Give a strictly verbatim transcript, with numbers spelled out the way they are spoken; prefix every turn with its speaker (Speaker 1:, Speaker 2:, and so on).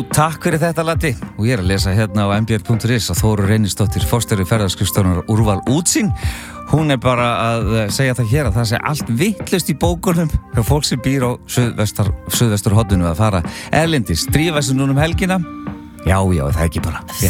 Speaker 1: Takk fyrir þetta Latti og ég er að lesa hérna á m b r punktur is að Þórunn Reynisdóttir forstjóri ferðaskrifstofunnar Úrval Útsýn hún er bara að segja það hér að það sé allt vitlaust í bókunum hjá fólk sem býr á suðvestar, suðvesturhorninu að fara erlendis, drífa sig núna um helgina já, já, það er ekki bara